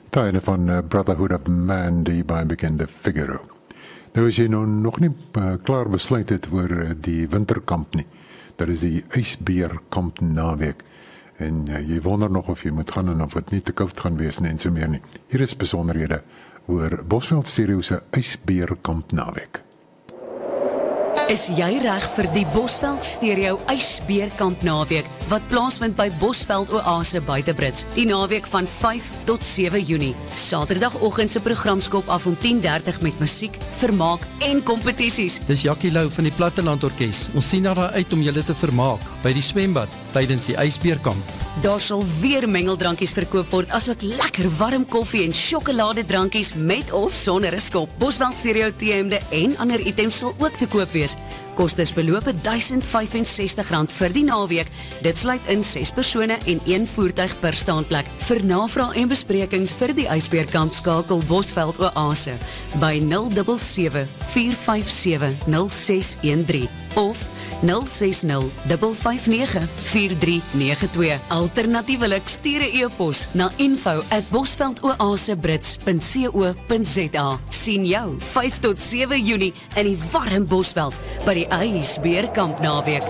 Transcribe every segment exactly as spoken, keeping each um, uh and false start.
Tijden van uh, Brotherhood of Man, die baie bekende Figaro. Nou as jy nou nog nie uh, klaar besluit het oor uh, die winterkamp nie, dat is die ysbeerkamp naweek, en uh, jy wonder nog of jy moet gaan en of het nie te koud gaan wees nie en so meer nie. Hier is besonderhede oor Bosveld Stereo se ysbeerkamp naweek. Is jy reg vir die Bosveld Stereo ysbeerkamp naweek wat plaasvind by Bosveld Oase Buitebrits die naweek van vyf tot sewe Junie. Saterdagoggend se program skop af om tien dertig met musiek, vermaak en kompetisies. Dis Jackie Lou van die Platteland Orkees. Ons sien daarna uit om julle te vermaak by die swembad tydens die ysbeerkamp. Daar sal weer mengeldrankies verkoop word, asook lekker warm koffie en sjokoladedrankies met of sonder 'n skop. Bosveld Stereo T-hemde en ander items sal ook te koop wees. Kostes beloop duisend vyf en sestig rand vir die naweek. Dit sluit in ses persone en een voertuig per staanplek. Vir navraag en besprekings vir die ysbeerkamp skakel Bosveld Oase by nul sewe sewe, vier vyf sewe, nul ses een drie of nul ses nul, vyf vyf nege, vier drie nege twee. Alternatiefelik stuur 'n e-pos na info at bosveldoasebrits punt co punt za. Sien jou vyf tot sewe Junie in die warm Bosveld by die ysbeerkamp naweek.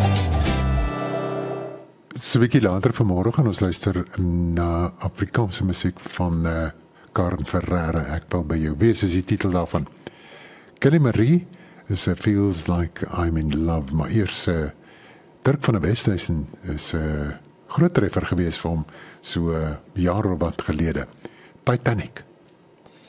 So 'n bietjie later vanmôre gaan ons luister na Afrikaanse musiek van uh, Karen Ferreira. Ek wil by jou wees, is die titel daarvan. Kelly Marie is uh, Feels Like I'm in Love, maar eers uh, Dirk van der Westhuizen is 'n uh, groot treffer gewees vir hom so 'n uh, jaar of wat gelede. Titanic.